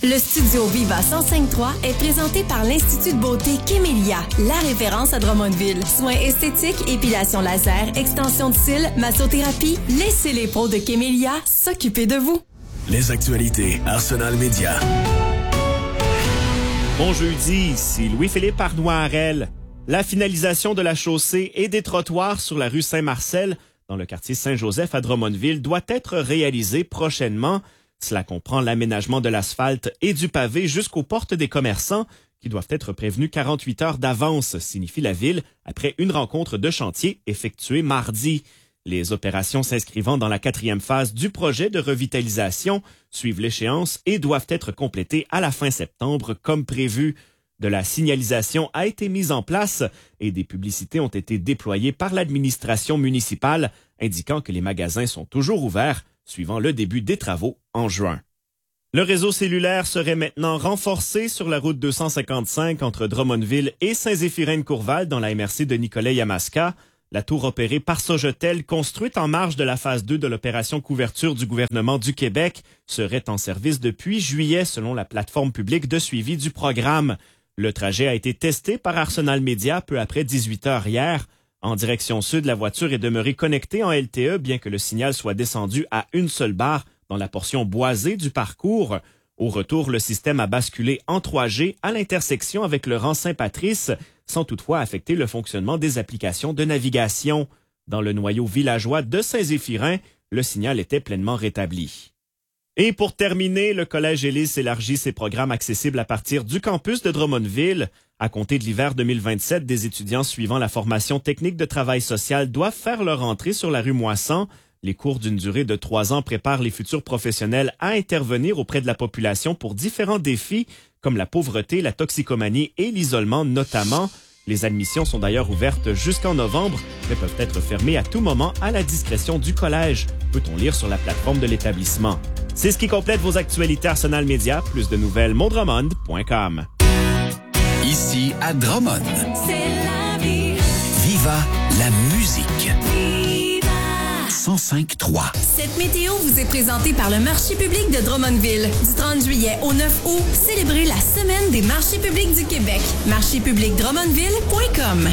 Le studio Viva 105.3 est présenté par l'Institut de beauté Kémélia, la référence à Drummondville. Soins esthétiques, épilation laser, extension de cils, massothérapie. Laissez les pros de Kémélia s'occuper de vous. Les actualités Arsenal Média. Bon jeudi, ici Louis-Philippe Arnoirel. La finalisation de la chaussée et des trottoirs sur la rue Saint-Marcel, dans le quartier Saint-Joseph à Drummondville, doit être réalisée prochainement. Cela comprend l'aménagement de l'asphalte et du pavé jusqu'aux portes des commerçants, qui doivent être prévenus 48 heures d'avance, signifie la Ville, après une rencontre de chantier effectuée mardi. Les opérations s'inscrivant dans la 4e phase du projet de revitalisation suivent l'échéance et doivent être complétées à la fin septembre comme prévu. De la signalisation a été mise en place et des publicités ont été déployées par l'administration municipale, indiquant que les magasins sont toujours ouverts, suivant le début des travaux en juin. Le réseau cellulaire serait maintenant renforcé sur la route 255 entre Drummondville et Saint-Zéphirin-de-Courval dans la MRC de Nicolet-Yamaska. La tour opérée par Sogetel, construite en marge de la phase 2 de l'opération couverture du gouvernement du Québec, serait en service depuis juillet selon la plateforme publique de suivi du programme. Le trajet a été testé par Arsenal Média peu après 18 heures hier. En direction sud, la voiture est demeurée connectée en LTE bien que le signal soit descendu à une seule barre dans la portion boisée du parcours. Au retour, le système a basculé en 3G à l'intersection avec le rang Saint-Patrice, sans toutefois affecter le fonctionnement des applications de navigation. Dans le noyau villageois de Saint-Zéphirin, le signal était pleinement rétabli. Et pour terminer, le Collège Élise élargit ses programmes accessibles à partir du campus de Drummondville. À compter de l'hiver 2027, des étudiants suivant la formation technique de travail social doivent faire leur entrée sur la rue Moissan. Les cours d'une durée de 3 ans préparent les futurs professionnels à intervenir auprès de la population pour différents défis, comme la pauvreté, la toxicomanie et l'isolement notamment. Les admissions sont d'ailleurs ouvertes jusqu'en novembre, mais peuvent être fermées à tout moment à la discrétion du collège, peut-on lire sur la plateforme de l'établissement. C'est ce qui complète vos actualités Arsenal Média. Plus de nouvelles, mondrummond.com. Ici à Drummond. C'est la vie. Viva la musique. Viva. 105.3. Cette météo vous est présentée par le marché public de Drummondville. Du 30 juillet au 9 août, célébrez la semaine des marchés publics du Québec. marchépublicdrummondville.com.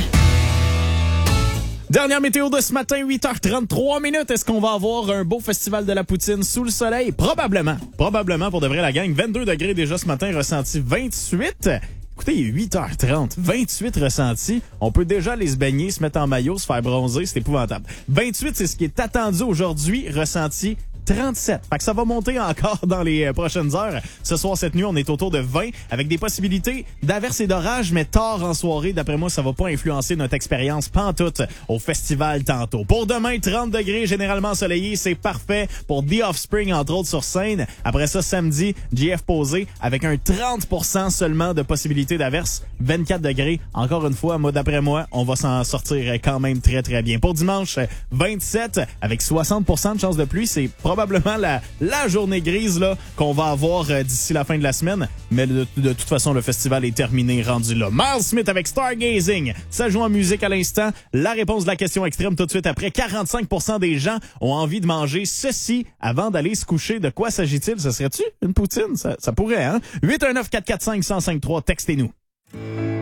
Dernière météo de ce matin, 8h33 minutes. Est-ce qu'on va avoir un beau festival de la poutine sous le soleil? Probablement. Probablement pour de vrai la gang. 22 degrés déjà ce matin, ressenti 28. Écoutez, il est 8h30, 28 ressentis. On peut déjà aller se baigner, se mettre en maillot, se faire bronzer, c'est épouvantable. 28, c'est ce qui est attendu aujourd'hui, ressenti 37. Fait que ça va monter encore dans les prochaines heures. Ce soir, cette nuit, on est autour de 20 avec des possibilités d'averses et d'orages, mais tard en soirée. D'après moi, ça va pas influencer notre expérience pantoute au festival tantôt. Pour demain, 30 degrés, généralement ensoleillé. C'est parfait pour The Offspring, entre autres, sur scène. Après ça, samedi, JF posé avec un 30% seulement de possibilités d'averses. 24 degrés. Encore une fois, moi, d'après moi, on va s'en sortir quand même très, très bien. Pour dimanche, 27 avec 60% de chance de pluie. C'est probablement la journée grise là qu'on va avoir d'ici la fin de la semaine. Mais de toute façon, le festival est terminé, rendu là. Miles Smith avec Stargazing. Ça joue en musique à l'instant. La réponse de la question extrême tout de suite après. 45% des gens ont envie de manger ceci avant d'aller se coucher. De quoi s'agit-il? Ce serait-tu une poutine? Ça pourrait, hein? 819-445-1053, textez-nous.